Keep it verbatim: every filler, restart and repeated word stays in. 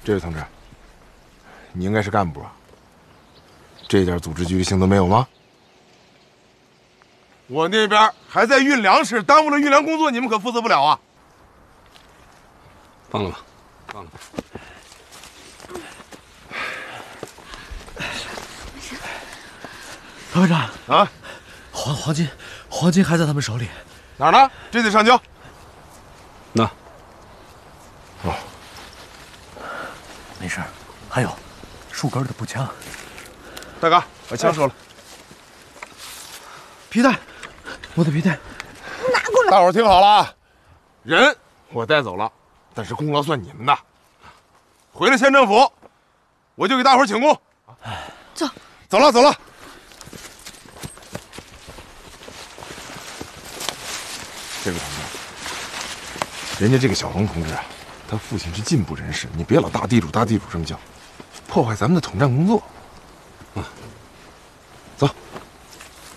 这位同志，你应该是干部啊，这点组织纪律性都没有吗？我那边还在运粮食，耽误了运粮工作，你们可负责不了啊！ 放了吧，放了吧。 老排长啊， 黄黄金，黄金还在他们手里。 哪儿呢？这得上交。 那。 哦， 没事。还有，树根的步枪。 大哥，把枪收了。 皮带，我的皮带。 拿过来。大伙儿听好了啊，人我带走了，但是功劳算你们的。回了县政府，我就给大伙儿请功。 走。 走了，走了。这位同志，人家这个小龙同志啊，他父亲是进步人士，你别老大地主大地主这么叫，破坏咱们的统战工作。 啊，